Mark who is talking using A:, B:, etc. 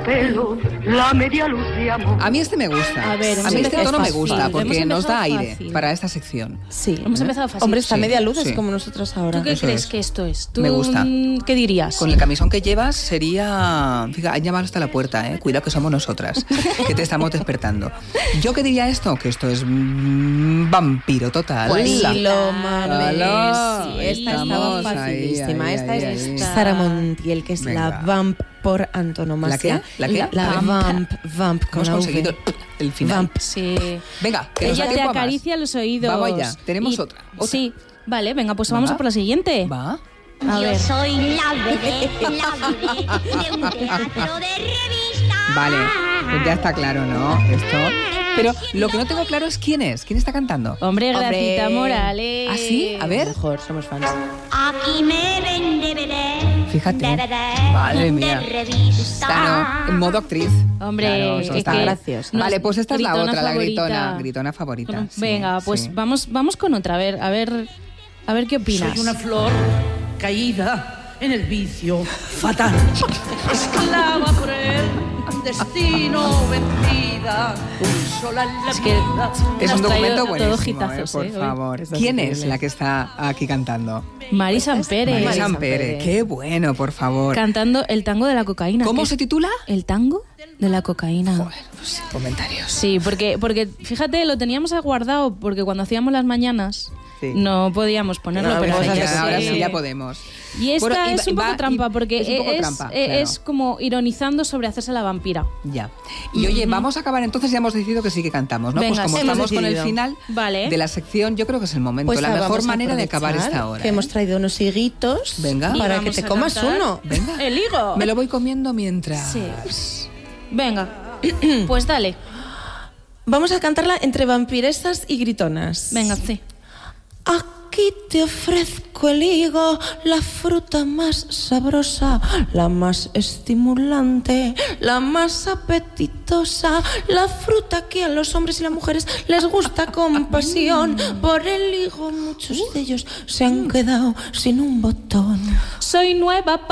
A: pelo, la media luz de amor.
B: A mí este me gusta.
C: A ver,
B: a mí este tono me gusta porque
C: hemos
B: nos da
C: empezado
B: aire
C: fácil.
B: para esta sección.
D: Sí.
C: Hemos empezado fácil.
D: Hombre, esta
B: Sí,
D: media luz
B: sí.
D: es como nosotros ahora.
C: ¿Tú qué
B: Eso
C: crees
B: es.
C: que esto es? ¿Tú
B: Me gusta.
C: qué dirías?
B: Con el camisón que llevas sería... Fíjate, han llamado hasta la puerta, ¿eh? Cuidado que somos nosotras, que te estamos despertando. ¿Yo qué diría esto? Que esto es vampiro total.
D: Pues sí, lo
B: Hola.
D: mames. Sí, esta
B: Estamos
D: estaba facilísima.
B: ahí,
D: esta
B: ahí,
D: es
B: ahí.
D: Sara Montiel, que es
B: Venga.
D: la vamp por antonomasia.
B: ¿La qué?
D: La vamp con
B: Hemos
D: la V.
B: conseguido el final.
D: Vamp.
C: Sí.
B: Venga, que nos da
C: Ella te
B: tiempo a más.
C: acaricia los oídos.
B: Vamos allá, tenemos otra.
C: Sí, vale, venga, pues vamos
B: Va.
C: a por la siguiente.
B: Va.
C: A ver.
E: Yo soy la vedette de un teatro de revista.
B: Vale, pues ya está claro, ¿no? Esto. Pero lo que no tengo claro es quién es. ¿Quién está cantando?
C: Hombre,
D: Hombre.
C: Gracita Morales.
B: ¿Ah, sí? A ver.
D: Mejor, somos fans.
E: Aquí me ven de vedette.
B: Fíjate.
E: De vedette,
B: Madre mía.
E: de revista.
B: Claro, en modo actriz.
C: Hombre,
B: Claro,
C: es
B: eso
C: que
B: está
D: gracioso.
B: Vale, pues esta es la
C: Gritona
B: otra, la
C: favorita.
B: gritona favorita. Sí,
C: Venga, pues
B: sí.
C: vamos con otra. A ver qué opinas.
F: Soy una flor caída en el vicio fatal. Esclava por el destino, vencida. Sola en la
C: Es que
F: vida.
B: Es un
C: Has traído
B: documento
C: todos
B: buenísimo,
C: hitazos,
B: por
C: hoy.
B: favor.
D: Estas
B: ¿Quién
D: increíbles.
B: es la que está aquí cantando?
C: Mari Sampere.
B: María
D: Mari
B: Sampere.
D: Sampere.
B: Qué bueno, por favor.
C: Cantando el tango de la cocaína.
B: ¿Cómo
C: ¿Qué
B: se
C: es?
B: titula?
C: El tango de la cocaína.
B: Joder, pues, comentarios.
C: Sí, porque fíjate, lo teníamos guardado porque cuando hacíamos las mañanas
B: Sí.
C: no podíamos ponerlo,
D: No,
C: pero
D: pues
C: ahora
D: ya-
B: Ahora
C: sí.
B: sí ya podemos.
C: Y esta
B: Bueno,
C: es un poco trampa porque
B: es un poco trampa, claro.
C: es como ironizando sobre hacerse la vampira.
B: Ya. Y oye, vamos a acabar entonces, ya hemos decidido que sí que cantamos, ¿no?
C: Venga,
B: pues como
C: sí, hemos
B: estamos con el
D: decidido.
B: final
C: Vale.
B: de la sección, yo creo que es el momento,
D: Pues
B: la mejor
D: vamos a
B: manera de acabar
D: aprovechar
B: esta hora.
D: Que
B: ¿eh?
D: hemos traído unos higuitos
B: Venga.
C: Y
D: para que
C: vamos
D: te
C: a
D: comas
C: cantar
D: uno.
B: Venga.
C: El higo.
B: Me lo voy comiendo mientras.
C: Sí. Venga, pues dale.
D: Vamos a cantarla entre vampiresas y gritonas.
C: Venga, sí.
D: Aquí te ofrezco el higo, la fruta más sabrosa, la más estimulante, la más apetitosa, la fruta que a los hombres y las mujeres les gusta con pasión. Por el higo muchos de ellos se han quedado sin un botón.
C: Soy nueva